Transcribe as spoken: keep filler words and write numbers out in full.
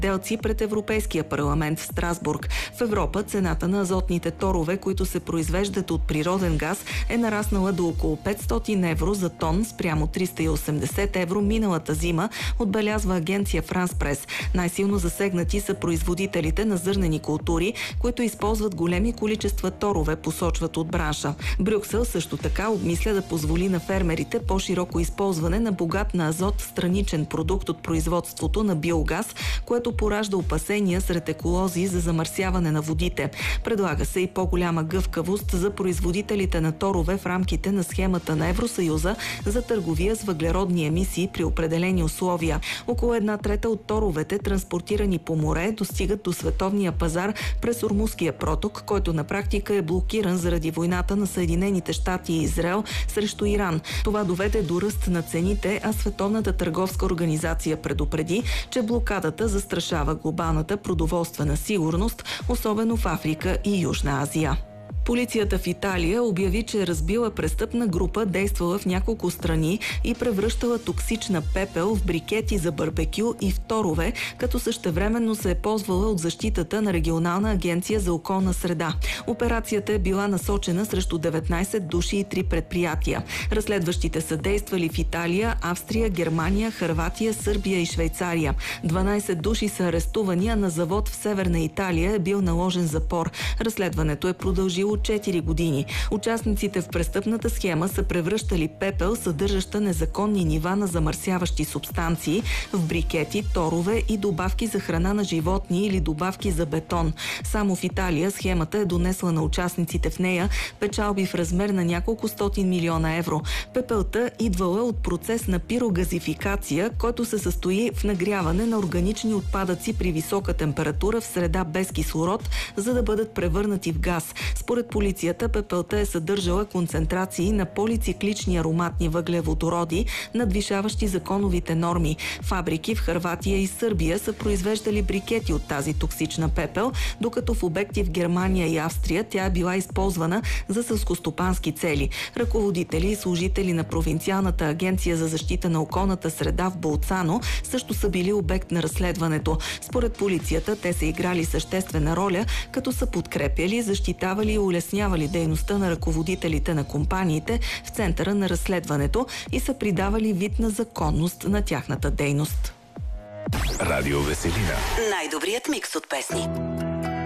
делци пред Европейския парламент в Страсбург. В Европа цената на азотните торове, които се произвеждат от природен газ, е нараснала до около петстотин евро за тон спрямо триста и осемдесет евро миналата зима, отбелязва агенция Франс Прес. Най-силно засегнати са производителите на зърнени култури, които използват големи количества торове, посочват от бранша. Брюксел също така обмисля да позволи на фермерите по-широко използване на богат на азот страничен продукт от производството на биогаз, което поражда опасения сред еколози за замърсяване на водите. Предлага се и по-голяма гъвкавост за производителите на торове в рамките на схемата на Евросъюза за търговия с въглеродни емисии при определени условия. Около една трета от торовете, транспортирани по море, достигат до световния пазар през Ормузския проток, който на практика е блокиран заради войната на Съединените щати и Израел срещу Иран. Това доведе до ръст на цените, а Световната търговска организация предупреди, че блокадата застрашава глобалната продоволствена сигурност, особено в Африка и Южна Азия. Полицията в Италия обяви, че е разбила престъпна група, действала в няколко страни и превръщала токсична пепел в брикети за барбекю и в торове, като същевременно се е ползвала от защитата на Регионална агенция за околна среда. Операцията е била насочена срещу деветнайсет души и три предприятия. Разследващите са действали в Италия, Австрия, Германия, Хърватия, Сърбия и Швейцария. дванайсет души са арестувани, а на завод в Северна Италия е бил наложен запор. Разследването е продължило четири години. Участниците в престъпната схема са превръщали пепел, съдържаща незаконни нива на замърсяващи субстанции, в брикети, торове и добавки за храна на животни или добавки за бетон. Само в Италия схемата е донесла на участниците в нея печалби в размер на няколко стотин милиона евро. Пепелта идвала от процес на пирогазификация, който се състои в нагряване на органични отпадъци при висока температура в среда без кислород, за да бъдат превърнати в газ. Според полицията, пепелта е съдържала концентрации на полициклични ароматни въглеводороди, надвишаващи законовите норми. Фабрики в Хърватия и Сърбия са произвеждали брикети от тази токсична пепел, докато в обекти в Германия и Австрия тя е била използвана за селскостопански цели. Ръководители и служители на Провинциалната агенция за защита на околната среда в Болцано също са били обект на разследването. Според полицията, те са играли съществена роля, като са подкрепяли, защитавали и улеснявали дейността на ръководителите на компаниите в центъра на разследването и са придавали вид на законност на тяхната дейност. Радио Веселина. Най-добрият микс от песни.